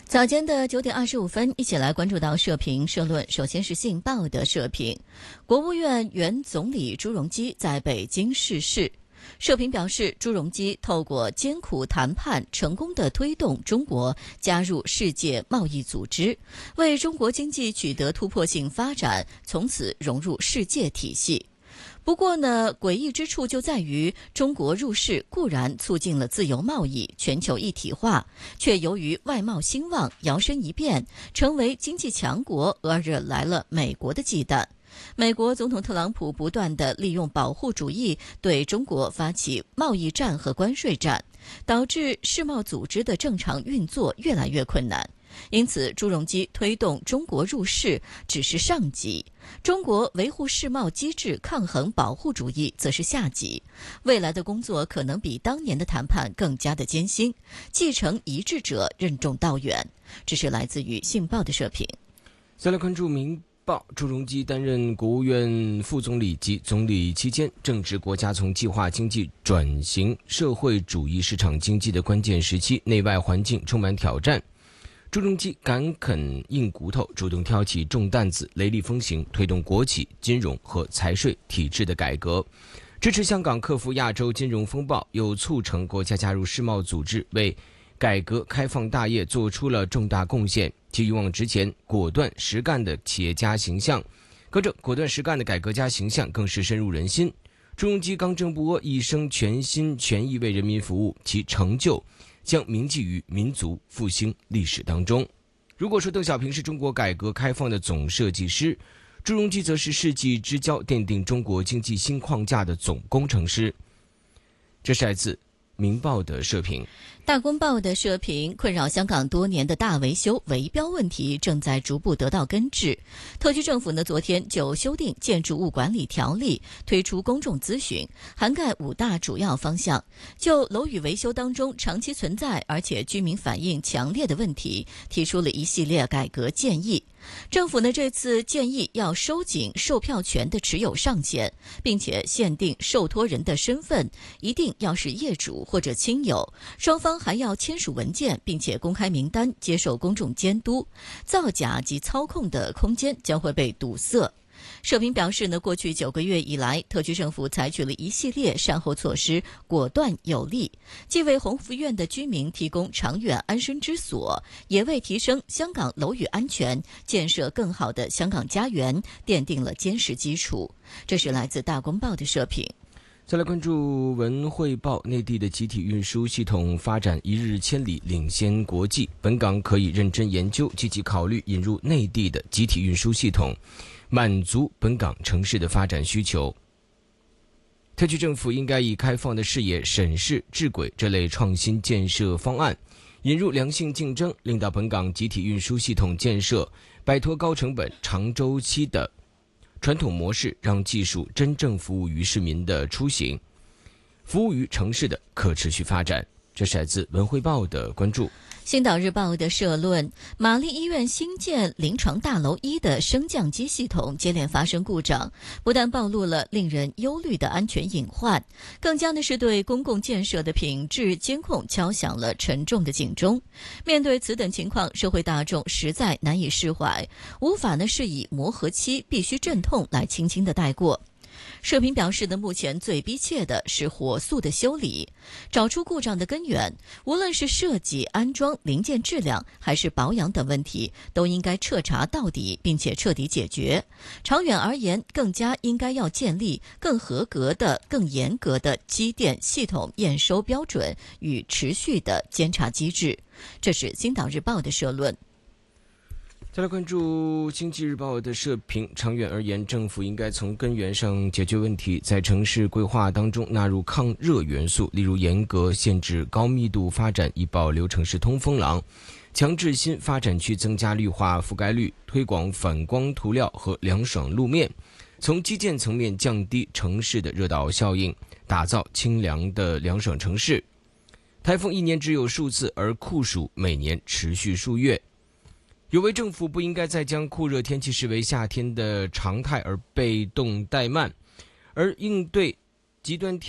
早间的9点25分，一起来关注到社评社论。首先是信报的社评，国务院原总理朱镕基在北京逝世。社评表示，朱镕基透过艰苦谈判，成功地推动中国加入世界贸易组织，为中国经济取得突破性发展，从此融入世界体系。不过呢，诡异之处就在于，中国入世固然促进了自由贸易、全球一体化，却由于外贸兴旺，摇身一变成为经济强国，而惹来了美国的忌惮。美国总统特朗普不断地利用保护主义对中国发起贸易战和关税战，导致世贸组织的正常运作越来越困难。因此，朱镕基推动中国入世只是上级，中国维护世贸机制、抗衡保护主义则是下级。未来的工作可能比当年的谈判更加的艰辛，继承一致者任重道远。这是来自于信报的社评。 再来关注明报，朱镕基担任国务院副总理及总理期间，正值国家从计划经济转型社会主义市场经济的关键时期，内外环境充满挑战。朱镕基敢啃硬骨头，主动挑起重担子，雷厉风行，推动国企、金融和财税体制的改革，支持香港克服亚洲金融风暴，又促成国家加入世贸组织，为改革开放大业做出了重大贡献。其勇往直前、果断实干的企业家形象，果断实干的改革家形象更是深入人心。朱镕基刚正不阿，一生全心全意为人民服务，其成就将铭记于民族复兴历史当中。如果说邓小平是中国改革开放的总设计师，朱镕基则是世纪之交奠定中国经济新框架的总工程师。这是来自明报的社评。 大公报的社评，困扰香港多年的大维修围标问题正在逐步得到根治。特区政府呢，昨天就修订建筑物管理条例推出公众咨询，涵盖5大主要方向，就楼宇维修当中长期存在而且居民反映强烈的问题，提出了一系列改革建议。政府呢，这次建议要收紧售票权的持有上限，并且限定受托人的身份一定要是业主或者亲友，双方还要签署文件，并且公开名单，接受公众监督。造假及操控的空间将会被堵塞。社评表示呢，过去9个月以来，特区政府采取了一系列善后措施，果断有力，既为鸿福苑的居民提供长远安身之所，也为提升香港楼宇安全、建设更好的香港家园奠定了坚实基础。这是来自大公报的社评。 再来关注文汇报，内地的集体运输系统发展一日千里，领先国际，本港可以认真研究，积极考虑引入内地的集体运输系统，满足本港城市的发展需求。特区政府应该以开放的视野审视智轨这类创新建设方案，引入良性竞争，令到本港集体运输系统建设摆脱高成本、长周期的传统模式，让技术真正服务于市民的出行，服务于城市的可持续发展。这是来自文汇报的关注。 星岛日报的社论，玛丽医院新建临床大楼1的升降机系统接连发生故障，不但暴露了令人忧虑的安全隐患，更加的是对公共建设的品质监控敲响了沉重的警钟。面对此等情况，社会大众实在难以释怀，无法呢是以磨合期必须阵痛来轻轻的带过。社评表示呢，目前最逼切的是火速的修理，找出故障的根源，无论是设计、安装、零件质量还是保养等问题，都应该彻查到底，并且彻底解决。长远而言，更加应该要建立更合格的、更严格的机电系统验收标准与持续的监察机制。这是星岛日报的社论。 再来关注经济日报的社评，长远而言，政府应该从根源上解决问题，在城市规划当中纳入抗热元素，例如严格限制高密度发展，以保留城市通风廊，强制新发展区增加绿化覆盖率，推广反光涂料和凉爽路面，从基建层面降低城市的热岛效应，打造清凉的凉爽城市。台风1年只有数次，而酷暑每年持续数月。有为政府不应该再将酷热天气视为夏天的常态而被动怠慢，而应对极端天